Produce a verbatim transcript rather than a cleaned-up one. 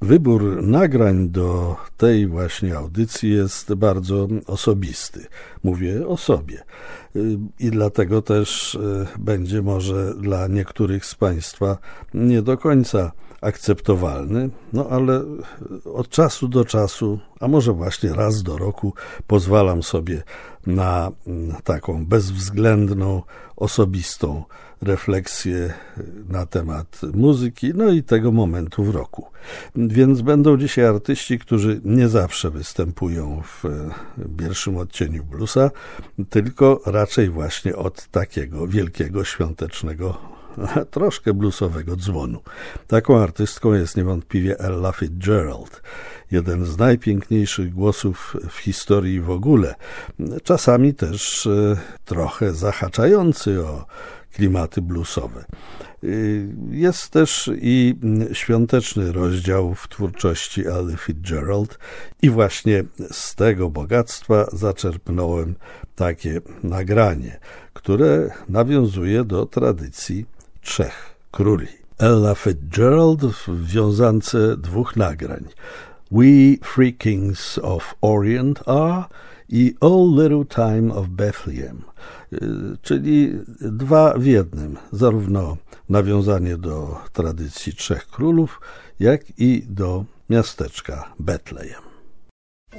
Wybór nagrań do tej właśnie audycji jest bardzo osobisty. Mówię o sobie. I dlatego też będzie może dla niektórych z Państwa nie do końca akceptowalny, no ale od czasu do czasu, a może właśnie raz do roku pozwalam sobie na taką bezwzględną, osobistą refleksję na temat muzyki, no i tego momentu w roku. Więc będą dzisiaj artyści, którzy nie zawsze występują w pierwszym odcieniu bluesa, tylko raczej właśnie od takiego wielkiego, świątecznego, troszkę bluesowego dzwonu. Taką artystką jest niewątpliwie Ella Fitzgerald, jeden z najpiękniejszych głosów w historii w ogóle, czasami też trochę zahaczający o klimaty bluesowe. Jest też i świąteczny rozdział w twórczości Elly Fitzgerald i właśnie z tego bogactwa zaczerpnąłem takie nagranie, które nawiązuje do tradycji Trzech Króli. Ella Fitzgerald w wiązance dwóch nagrań. We Three Kings of Orient Are i All Little Time of Bethlehem, czyli dwa w jednym, zarówno nawiązanie do tradycji Trzech Królów, jak i do miasteczka Betlejem.